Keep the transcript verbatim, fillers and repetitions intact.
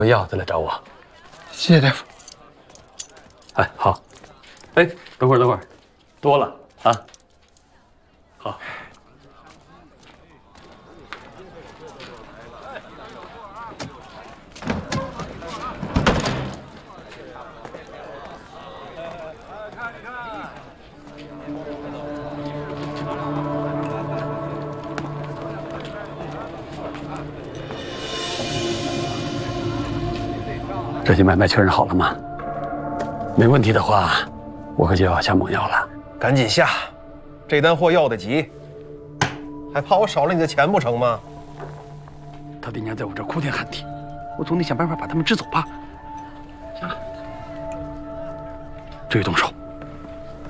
有药再来找我。 谢谢大夫。 哎，好。哎，等会儿，等会儿，多了啊。好。这些买卖确认好了吗？没问题的话，我可就要下猛药了。 赶紧下，这单货要得急，还怕我少了你的钱不成吗？ 他爹娘在我这儿哭天喊地，我总得想办法把他们支走吧。行了，至于动手，